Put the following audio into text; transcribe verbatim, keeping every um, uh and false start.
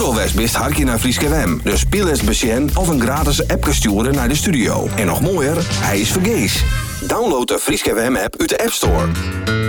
Oeralwest best harkje naar Frieske W M. Dus speel eens besjen of een gratis app sturen naar de studio. En nog mooier, hij is vergees. Download de Frieske W M app uit de App Store.